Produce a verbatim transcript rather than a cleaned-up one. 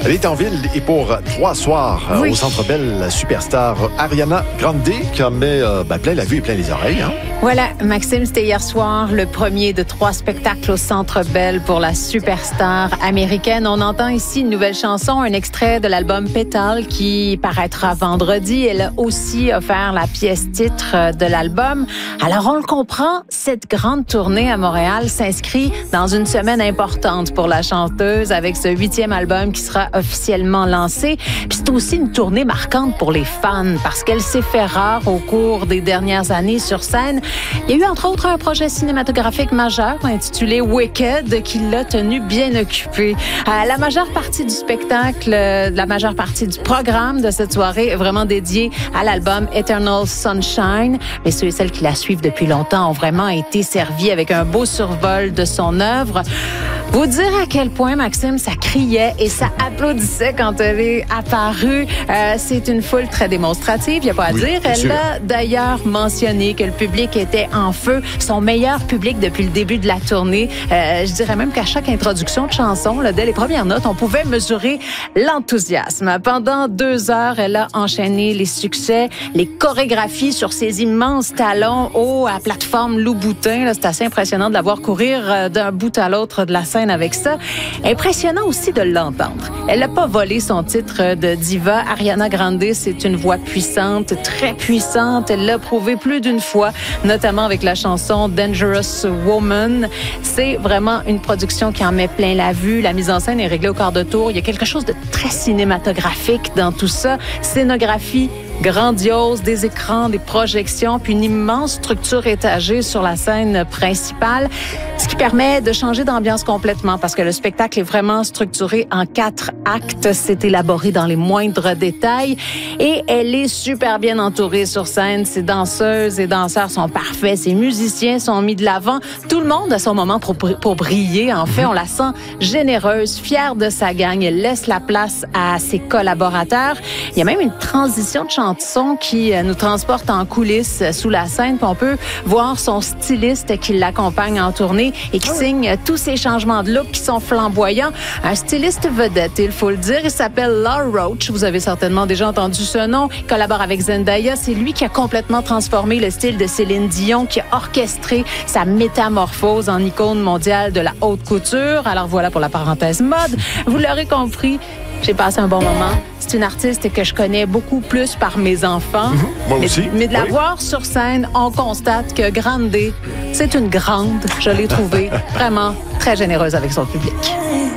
Elle est en ville et pour trois soirs euh, Oui. au Centre Bell, la superstar Ariana Grande qui en met euh, ben, plein la vue et plein les oreilles. Hein? Voilà, Maxime, c'était hier soir le premier de trois spectacles au Centre Bell pour la superstar américaine. On entend ici une nouvelle chanson, un extrait de l'album Pétale qui paraîtra vendredi. Elle a aussi offert la pièce titre de l'album. Alors, on le comprend, cette grande tournée à Montréal s'inscrit dans une semaine importante pour la chanteuse avec ce huitième album qui sera officiellement lancé. Puis c'est aussi une tournée marquante pour les fans parce qu'elle s'est fait rare au cours des dernières années sur scène. Il y a eu entre autres un projet cinématographique majeur intitulé Wicked qui l'a tenu bien occupé. Euh, la majeure partie du spectacle, euh, la majeure partie du programme de cette soirée est vraiment dédiée à l'album Eternal Sunshine. Mais ceux et celles qui la suivent depuis longtemps ont vraiment été servis avec un beau survol de son œuvre. Vous dire à quel point, Maxime, ça criait et ça applaudissait quand elle est apparue. Euh, c'est une foule très démonstrative, il n'y a pas à oui, dire. Elle sûr. a d'ailleurs mentionné que le public était en feu, son meilleur public depuis le début de la tournée. Euh, je dirais même qu'à chaque introduction de chanson, là, dès les premières notes, on pouvait mesurer l'enthousiasme. Pendant deux heures, elle a enchaîné les succès, les chorégraphies sur ses immenses talons hauts à plateforme Louboutin. Là, c'est assez impressionnant de la voir courir d'un bout à l'autre de la scène avec ça. Impressionnant aussi de l'entendre. Elle n'a pas volé son titre de diva. Ariana Grande, c'est une voix puissante, très puissante. Elle l'a prouvé plus d'une fois, notamment avec la chanson Dangerous Woman. C'est vraiment une production qui en met plein la vue. La mise en scène est réglée au quart de tour. Il y a quelque chose de très cinématographique dans tout ça. Scénographie grandiose, des écrans, des projections, puis une immense structure étagée sur la scène principale, ce qui permet de changer d'ambiance complètement parce que le spectacle est vraiment structuré en quatre actes. C'est élaboré dans les moindres détails et elle est super bien entourée sur scène. Ses danseuses et danseurs sont parfaits, ses musiciens sont mis de l'avant. Tout le monde a son moment pour, pour briller. En fait, on la sent généreuse, fière de sa gang. Elle laisse la place à ses collaborateurs. Il y a même une transition de chanson qui nous transporte en coulisses sous la scène. Puis on peut voir son styliste qui l'accompagne en tournée et qui signe tous ces changements de look qui sont flamboyants. Un styliste vedette, il faut le dire. Il s'appelle Law Roach. Vous avez certainement déjà entendu ce nom. Il collabore avec Zendaya. C'est lui qui a complètement transformé le style de Céline Dion, qui a orchestré sa métamorphose en icône mondiale de la haute couture. Alors voilà pour la parenthèse mode. Vous l'aurez compris, j'ai passé un bon moment. C'est une artiste que je connais beaucoup plus par mes enfants. Mmh, moi mais, aussi. Mais de la oui. voir sur scène, on constate que Grande, c'est une grande. Je l'ai trouvée vraiment très généreuse avec son public.